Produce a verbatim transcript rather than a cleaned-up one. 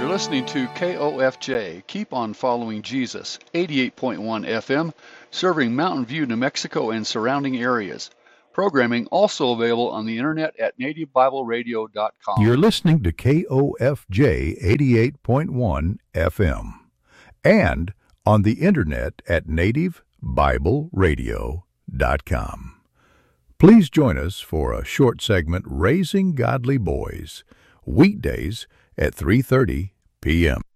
You're listening to K O F J, Keep on Following Jesus, eighty-eight point one F M, serving Mountain View, New Mexico and surrounding areas. Programming also available on the internet at native bible radio dot com. You're listening to K O F J eighty-eight point one F M and on the internet at native bible radio dot com. Please join us for a short segment, Raising Godly Boys, weekdays at three thirty p.m.